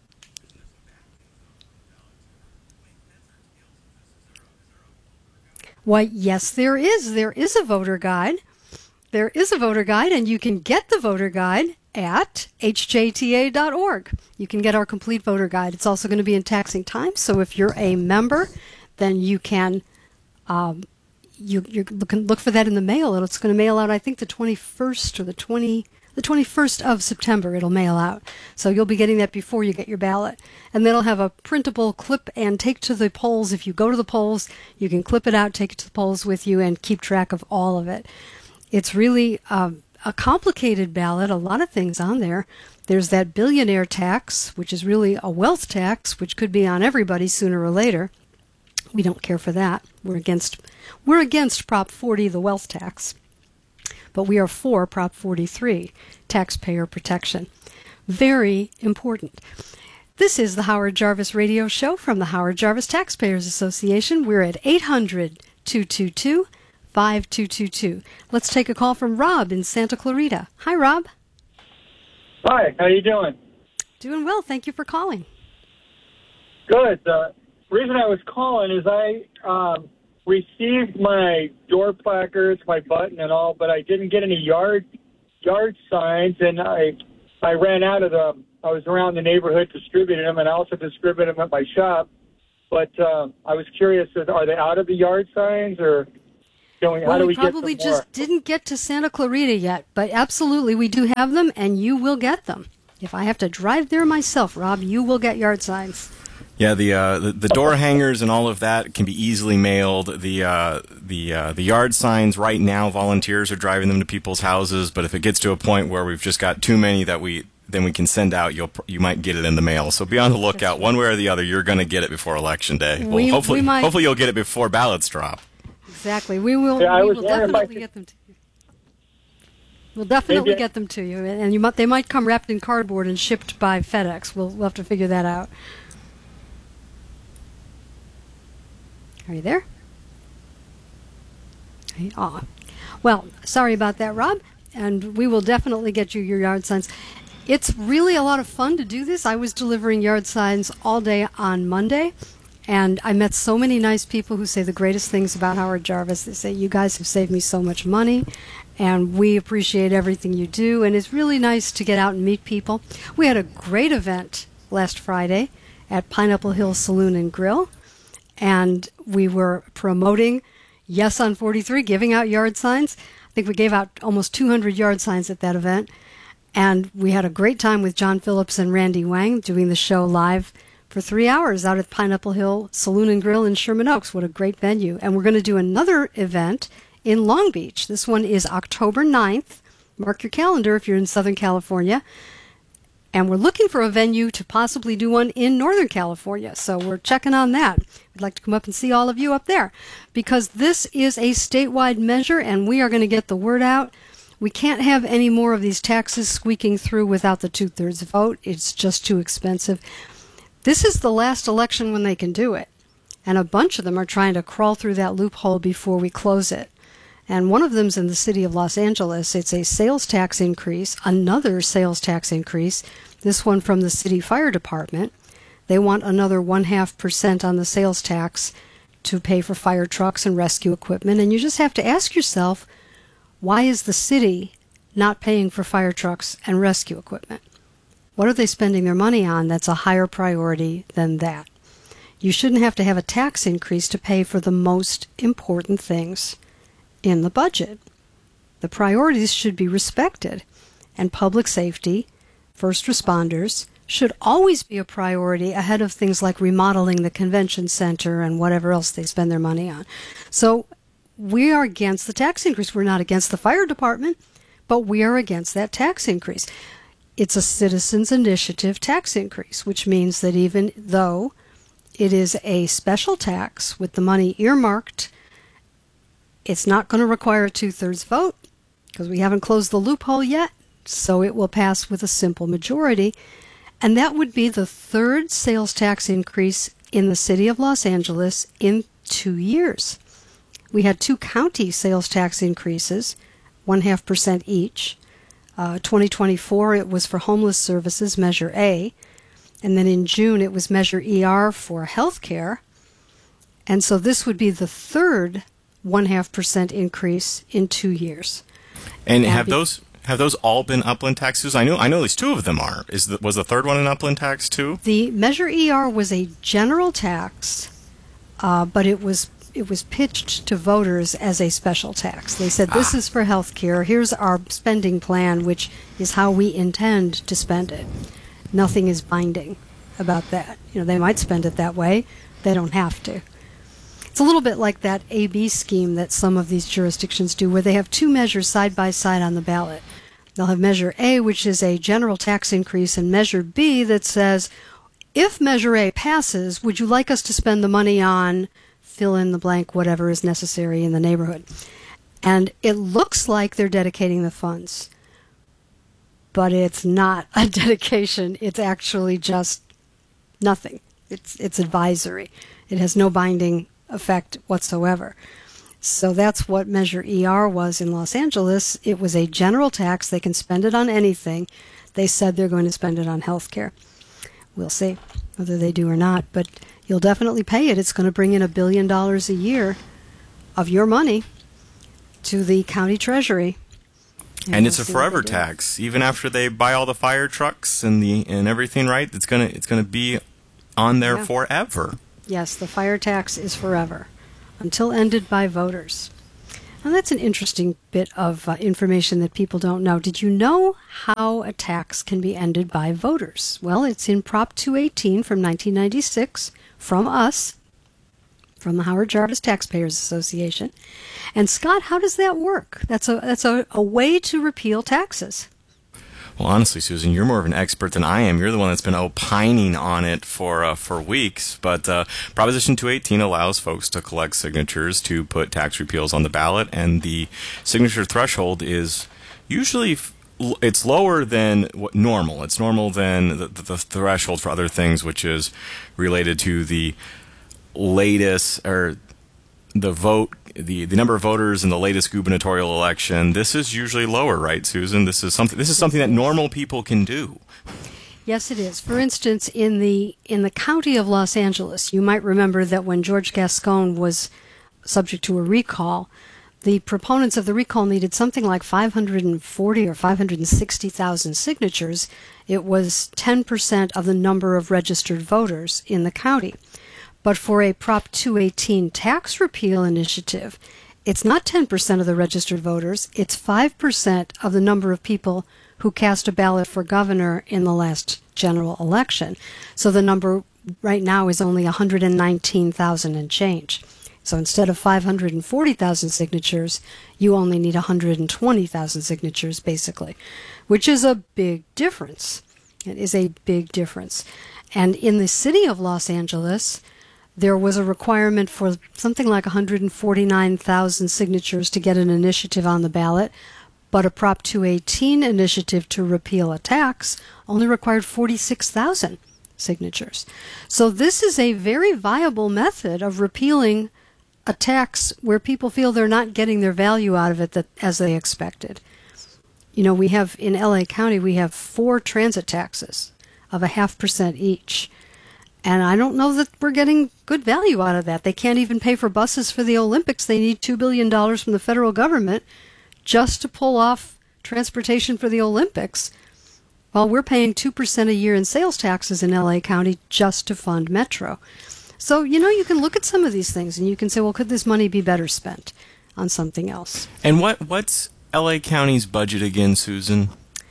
Why, yes, there is. There is a voter guide. There is a voter guide, and you can get the voter guide at hjta.org. You can get our complete voter guide. It's also going to be in taxing time, so if you're a member, then you can you can look for that in the mail. It's going to mail out, I think, the 21st or the 21st of September it'll mail out. So you'll be getting that before you get your ballot. And that'll have a printable clip and take to the polls. If you go to the polls, you can clip it out, take it to the polls with you, and keep track of all of it. It's really a complicated ballot, a lot of things on there. There's that billionaire tax, which is really a wealth tax, which could be on everybody sooner or later. We don't care for that. We're against Prop 40, the wealth tax. But we are for Prop 43, taxpayer protection. Very important. This is the Howard Jarvis Radio Show from the Howard Jarvis Taxpayers Association. We're at 800-222-5222. Let's take a call from Rob in Santa Clarita. Hi, Rob. Hi, how you doing? Doing well. Thank you for calling. Good. The reason I was calling is I received my door placards, my button and all, but I didn't get any yard signs, and I ran out of them. I was around the neighborhood distributing them, and I also distributed them at my shop. But I was curious, are they out of the yard signs, or how do we get them? Probably just didn't get to Santa Clarita yet, but absolutely we do have them, and you will get them. If I have to drive there myself, Rob, you will get yard signs. Yeah, the door hangers and all of that can be easily mailed. The yard signs right now, volunteers are driving them to people's houses. But if it gets to a point where we've just got too many then we can send out, you might get it in the mail. So be on the lookout. One way or the other, you're going to get it before Election Day. Well, hopefully you'll get it before ballots drop. Exactly. We will definitely get them to you. We'll definitely get them to you, and they might come wrapped in cardboard and shipped by FedEx. We'll have to figure that out. Are you there? Well, sorry about that, Rob. And we will definitely get you your yard signs. It's really a lot of fun to do this. I was delivering yard signs all day on Monday, and I met so many nice people who say the greatest things about Howard Jarvis. They say, you guys have saved me so much money, and we appreciate everything you do, and it's really nice to get out and meet people. We had a great event last Friday at Pineapple Hill Saloon and Grill, and we were promoting Yes on 43, giving out yard signs. I think we gave out almost 200 yard signs at that event. And we had a great time with John Phillips and Randy Wang doing the show live for 3 hours out at Pineapple Hill Saloon and Grill in Sherman Oaks. What a great venue. And we're going to do another event in Long Beach. This one is October 9th. Mark your calendar if you're in Southern California. And we're looking for a venue to possibly do one in Northern California. So we're checking on that. We'd like to come up and see all of you up there, because this is a statewide measure and we are going to get the word out. We can't have any more of these taxes squeaking through without the 2/3 vote. It's just too expensive. This is the last election when they can do it. And a bunch of them are trying to crawl through that loophole before we close it. And one of them's in the city of Los Angeles. It's a sales tax increase, another sales tax increase, this one from the city fire department. They want another 0.5% on the sales tax to pay for fire trucks and rescue equipment. And you just have to ask yourself, why is the city not paying for fire trucks and rescue equipment? What are they spending their money on that's a higher priority than that? You shouldn't have to have a tax increase to pay for the most important things in the budget. The priorities should be respected, and public safety, first responders, should always be a priority ahead of things like remodeling the convention center and whatever else they spend their money on. So we are against the tax increase. We're not against the fire department, but we are against that tax increase. It's a citizens' initiative tax increase, which means that even though it is a special tax with the money earmarked, it's not going to require a 2/3 vote because we haven't closed the loophole yet, so it will pass with a simple majority. And that would be the third sales tax increase in the city of Los Angeles in 2 years. We had 2 county sales tax increases, 0.5% each. 2024, it was for homeless services, Measure A. And then in June, it was Measure ER for health care. And so this would be the third 0.5% increase in 2 years. And have those all been upland taxes? I know at least 2 of them are. Was the third one an upland tax too? The Measure ER was a general tax, but it was pitched to voters as a special tax. They said, this is for health care. Here's our spending plan, which is how we intend to spend it. Nothing is binding about that. They might spend it that way. They don't have to. It's a little bit like that AB scheme that some of these jurisdictions do, where they have 2 measures side by side on the ballot. They'll have Measure A, which is a general tax increase, and Measure B that says, if Measure A passes, would you like us to spend the money on fill in the blank, whatever is necessary in the neighborhood? And it looks like they're dedicating the funds, but it's not a dedication. It's actually just Nothing. It's advisory. It has no binding effect whatsoever. So that's what Measure ER was in Los Angeles. It was a general tax. They can spend it on anything. They said they're going to spend it on health care. We'll see whether they do or not, but you'll definitely pay it. It's going to bring in $1 billion a year of your money to the county treasury. And it's a forever tax, even after they buy all the fire trucks and everything. Right? It's gonna be on there forever. Yes, the fire tax is forever, until ended by voters. And that's an interesting bit of information that people don't know. Did you know how a tax can be ended by voters? Well, it's in Prop 218 from 1996 from us, from the Howard Jarvis Taxpayers Association. And Scott, how does that work? That's a way to repeal taxes. Well, honestly, Susan, you're more of an expert than I am. You're the one that's been opining on it for weeks. But Proposition 218 allows folks to collect signatures to put tax repeals on the ballot, and the signature threshold is usually it's lower than normal. It's normal than the threshold for other things, which is related to the latest or the vote. The number of voters in the latest gubernatorial election. This is usually lower, right, Susan? This is something that normal people can do. Yes, it is. For instance, in the county of Los Angeles, you might remember that when George Gascon was subject to a recall, the proponents of the recall needed something like 540 or 560,000 signatures. It was 10% of the number of registered voters in the county. But for a Prop 218 tax repeal initiative, it's not 10% of the registered voters, it's 5% of the number of people who cast a ballot for governor in the last general election. So the number right now is only 119,000 and change. So instead of 540,000 signatures, you only need 120,000 signatures, basically, which is a big difference. It is a big difference. And in the city of Los Angeles, there was a requirement for something like 149,000 signatures to get an initiative on the ballot, but a Prop 218 initiative to repeal a tax only required 46,000 signatures. So this is a very viable method of repealing a tax where people feel they're not getting their value out of it as they expected. You know, we have in LA County, we have 4 transit taxes of 0.5% each. And I don't know that we're getting good value out of that. They can't even pay for buses for the Olympics. They need $2 billion from the federal government just to pull off transportation for the Olympics. While we're paying 2% a year in sales taxes in LA County just to fund Metro. So, you know, you can look at some of these things and you can say, well, could this money be better spent on something else? And what's LA County's budget again, Susan?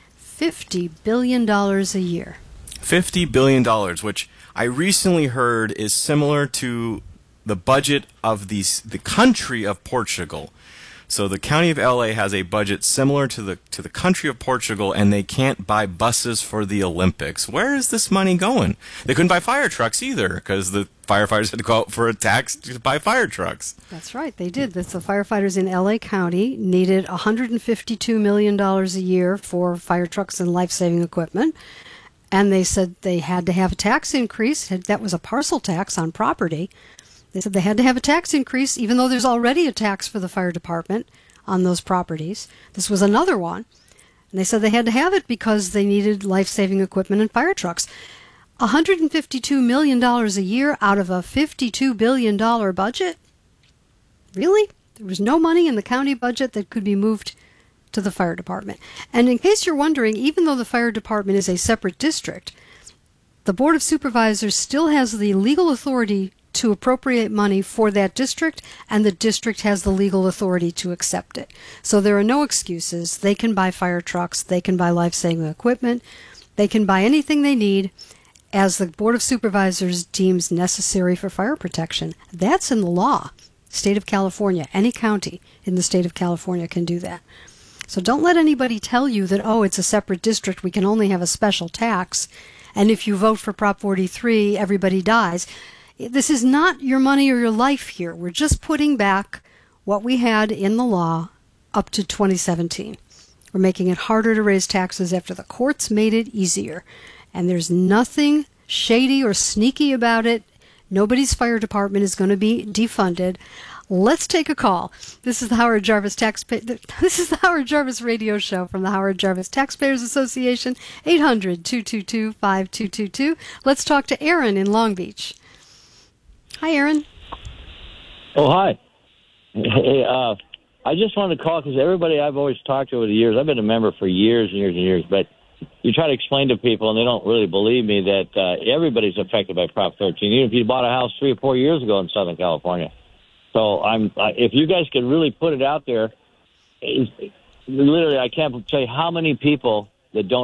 $50 billion a year. $50 billion, which I recently heard is similar to the budget of the country of Portugal. So the county of LA has a budget similar to the country of Portugal, and they can't buy buses for the Olympics. Where is this money going? They couldn't buy fire trucks either because the firefighters had to go out for a tax to buy fire trucks. That's right, they did. The firefighters in LA County needed $152 million a year for fire trucks and life-saving equipment. And they said they had to have a tax increase. That was a parcel tax on property. They said they had to have a tax increase, even though there's already a tax for the fire department on those properties. This was another one. And they said they had to have it because they needed life-saving equipment and fire trucks. $152 million a year out of a $52 billion budget? Really? There was no money in the county budget that could be moved to the fire department. And in case you're wondering, even though the fire department is a separate district, the Board of Supervisors still has the legal authority to appropriate money for that district, and the district has the legal authority to accept it. So there are no excuses. They can buy fire trucks, they can buy life-saving equipment, they can buy anything they need as the Board of Supervisors deems necessary for fire protection. That's in the law. State of California, any county in the state of California can do that. So don't let anybody tell you that, oh, it's a separate district, we can only have a special tax, and if you vote for Prop 43, everybody dies. This is not your money or your life here. We're just putting back what we had in the law up to 2017. We're making it harder to raise taxes after the courts made it easier. And there's nothing shady or sneaky about it, nobody's fire department is going to be defunded. Let's take a call. This is the Howard Jarvis This is the Howard Jarvis Radio Show from the Howard Jarvis Taxpayers Association, 800-222-5222. Let's talk to Aaron in Long Beach. Hi, Aaron. Oh, hi. Hey, I just wanted to call because everybody I've always talked to over the years, I've been a member for years and years and years, but you try to explain to people and they don't really believe me that everybody's affected by Prop 13, even if you bought a house 3 or 4 years ago in Southern California. So if you guys could really put it out there, literally I can't tell you how many people that don't